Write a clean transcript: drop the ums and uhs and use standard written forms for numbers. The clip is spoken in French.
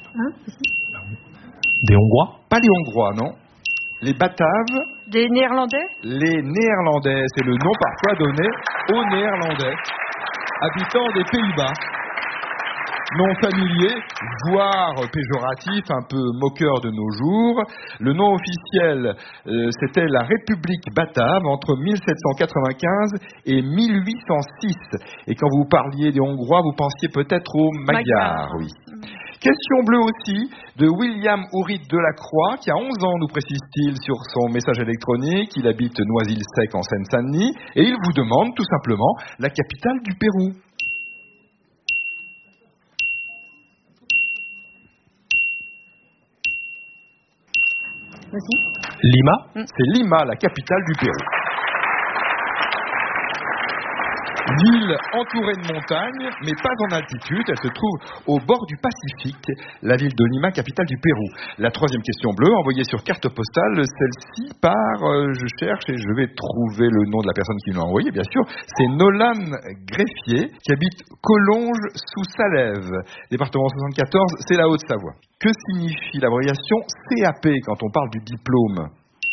Des Hongrois? Pas les Hongrois, non. Les Bataves. Des Néerlandais? Les Néerlandais, c'est le nom parfois donné aux Néerlandais, habitants des Pays-Bas. Nom familier, voire péjoratif, un peu moqueur de nos jours. Le nom officiel, c'était la République batave entre 1795 et 1806. Et quand vous parliez des Hongrois, vous pensiez peut-être aux Magyars, oui. Question bleue aussi de William Ourit Delacroix, qui a 11 ans, nous précise-t-il sur son message électronique. Il habite Noisy-le-Sec en Seine-Saint-Denis et il vous demande tout simplement la capitale du Pérou. Lima? C'est Lima, la capitale du Pérou. Ville entourée de montagnes, mais pas en altitude. Elle se trouve au bord du Pacifique, la ville de Lima, capitale du Pérou. La troisième question bleue, envoyée sur carte postale, celle-ci par, je cherche et je vais trouver le nom de la personne qui l'a envoyée, bien sûr. C'est Nolan Greffier, qui habite Collonges sous Salève, département 74, c'est la Haute-Savoie. Que signifie l'abréviation CAP quand on parle du diplôme ?